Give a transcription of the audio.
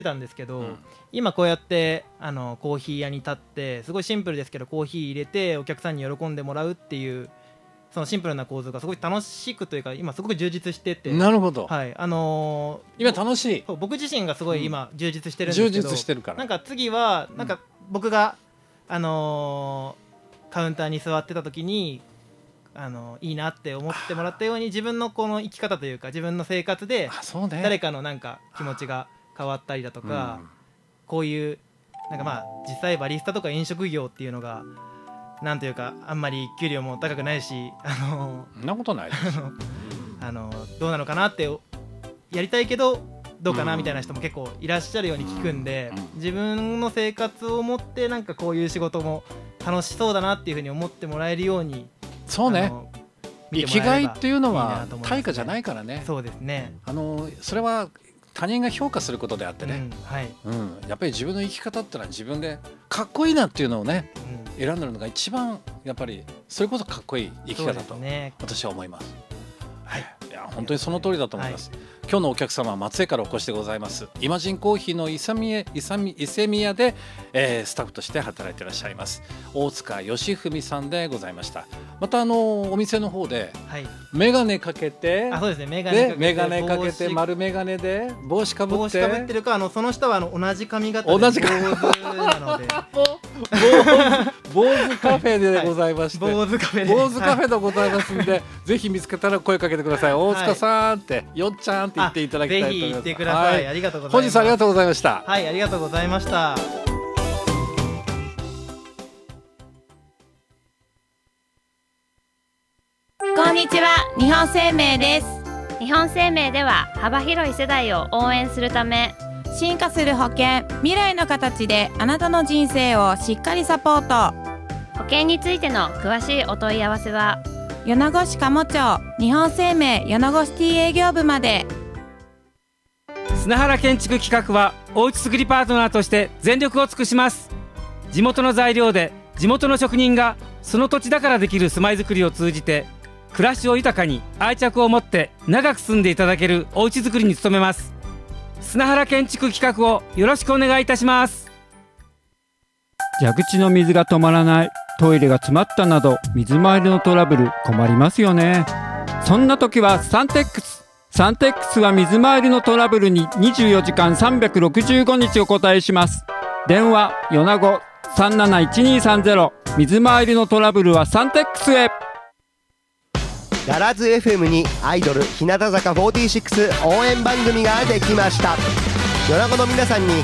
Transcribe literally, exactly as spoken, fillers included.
たんですけど、 うん、 今こうやってあのコーヒー屋に立ってすごいシンプルですけどコーヒー入れてお客さんに喜んでもらうっていうそのシンプルな構図がすごい楽しくというか今すごく充実してて。 なるほど、 はい、あのー、 今楽しい。 そう僕自身がすごい今充実してるんですけど、 充実してるからなんか次はなんか僕が、あのー、カウンターに座ってた時にあのいいなって思ってもらったように自分のこの生き方というか自分の生活で誰かのなんか気持ちが変わったりだとか、うん、こういうなんかまあ実際バリスタとか飲食業っていうのがなんというかあんまり給料も高くないし、あのそんなことないですあのどうなのかなってやりたいけどどうかなみたいな人も結構いらっしゃるように聞くんで、自分の生活を持ってなんかこういう仕事も楽しそうだなっていうふうに思ってもらえるように。 そうね、生きがいっていうのは対価じゃないからね。 そうですね、 あのそれは他人が評価することであってね、 うんはいうん、やっぱり自分の生き方ってのは自分でかっこいいなっていうのをね、うん、選んでるのが一番やっぱりそれこそかっこいい生き方と私は思います。はい、いや本当にその通りだと思います。はい、今日のお客様は松江からお越しでございます。イマジンコーヒーの伊勢宮、伊勢伊勢宮で、えー、スタッフとして働いていらっしゃいます大塚義文さんでございました。またあのお店の方で、はい、メガネかけて、 あそうですね、メガネかけて、 メガネかけて丸メガネで帽子かぶって、帽子かぶってるか、あのその下はあの同じ髪型で坊主なので坊主カフェでございまして、 はい、坊主カフェで坊主カフェでございますんで、はい、ぜひ見つけたら声かけてください。大塚さんって、はい、よっちゃんって言っていただきたいと思います。 ぜひ言ってください。はい、ありがとうございます。 本日ありがとうございました。 はい、ありがとうございました。 こんにちは、日本生命です。 日本生命では幅広い世代を応援するため、 進化する保険、未来の形であなたの人生をしっかりサポート。 保険についての詳しいお問い合わせは米子市加茂町日本生命米子シティ営業部まで。 砂原建築企画はおうち作りパートナーとして全力を尽くします。地元の材料で地元の職人がその土地だからできる住まいづくりを通じて暮らしを豊かに愛着を持って長く住んでいただけるおうちづくりに努めます。砂原建築企画をよろしくお願いいたします。 蛇口の水が止まらない、トイレが詰まったなど水回りのトラブル困りますよね。そんな時はサンテックスサンテックスは水回りのトラブルににじゅうよじかんさんびゃくろくじゅうごにちお答えします。電話米子 さんなないちにさんゼロ、 水回りのトラブルはサンテックスへ。 ガラズ エフエム にアイドル日向坂フォーティーシックス応援番組ができました。米子の皆さんに